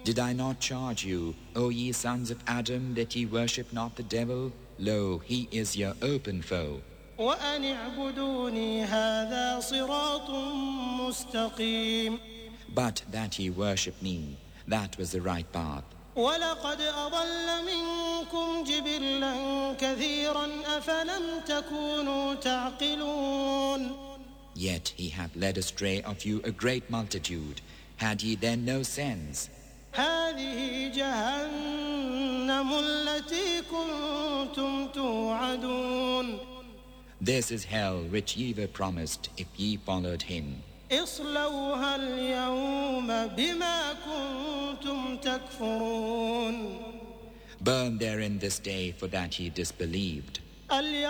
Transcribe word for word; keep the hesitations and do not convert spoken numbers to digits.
Did I not charge you, O ye sons of Adam, that ye worship not the devil? Lo, he is your open foe. وأن اعبدوني هذا صراط مستقيم. But that ye worship me, that was the right path. ولقد أضل منكم جبلا كثيرا أفلم تكونوا تعقلون. Yet he hath led astray of you a great multitude. Had ye then no sense? هذه جهنم التي كنتم توعدون. This is hell which ye were promised if ye followed him. اصلوها اليوم بما كنتم تكفرون. Burn therein this day for that ye disbelieved.